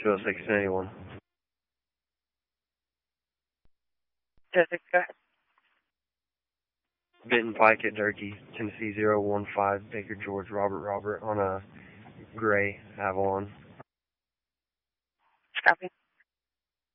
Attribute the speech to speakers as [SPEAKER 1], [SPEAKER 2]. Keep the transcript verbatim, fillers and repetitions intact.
[SPEAKER 1] two oh six ninety-one.
[SPEAKER 2] Jessica.
[SPEAKER 1] Benton Pike at Durkee, Tennessee zero one five, Baker George, Robert Robert on a gray Avalon.
[SPEAKER 2] Copy.